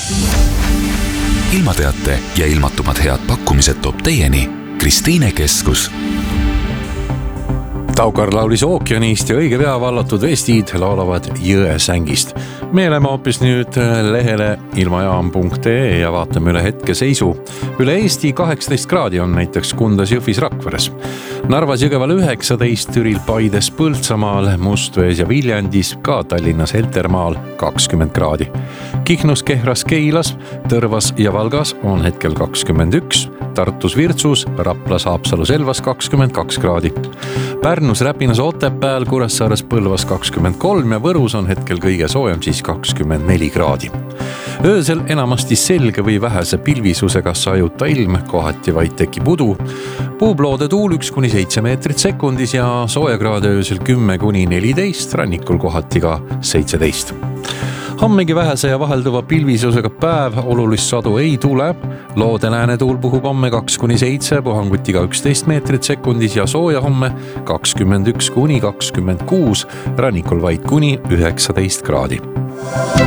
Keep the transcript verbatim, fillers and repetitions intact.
ilmateate ja ilmatumad head pakkumised toob teieni Kristiine Keskus. Taukar laulis ookeanist ja õige pea vallatud vestid laulavad Jõesängist. Me oleme hoopis nüüd lehele ilmajaam punkt ee ja vaatame üle hetke seisu. Üle Eesti kaheksateist kraadi on näiteks Kundas, Jõhvis, Rakveres. Narvas, Jõgeval üheksateist, Türil, Paides, Põltsamaal, Mustvees ja Viljandis, ka Tallinnas, Heltermaal kakskümmend kraadi. Kihnus, Kehras, Keilas, Tõrvas ja Valgas on hetkel kakskümmend üks, Tartus, Virtsus, Raplas, Haapsalus, Elvas kakskümmend kaks kraadi. Pärnus, Räpinas, Otepääl, Kuressaares, Põlvas kakskümmend kolm ja Võrus on hetkel kõige soojem siis kakskümmend neli kraadi. Öösel enamasti selge või vähese pilvisusega sajuta ilm, kohati vaid tekib udu. Puubloode tuul üks kuni seitse meetrit sekundis ja soojakraade öösel kümme kuni neliteist, rannikul kohati ka seitseteist. Hommegi vähese ja vahelduva pilvisusega päev, olulist sadu ei tule. Loode läänetuul puhub homme kaks kuni seitse, puhangutiga üksteist meetrit sekundis ja sooja homme kakskümmend üks kuni kakskümmend kuus, rannikul vaid kuni üheksateist kraadi.